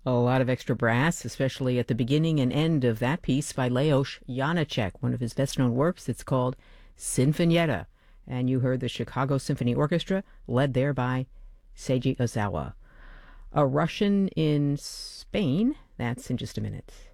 A lot of extra brass, especially at the beginning and end of that piece by Leos Janáček, one of his best-known works. It's called Sinfonietta, and you heard the Chicago Symphony Orchestra, led there by Seiji Ozawa. A Russian in Spain, that's in just a minute.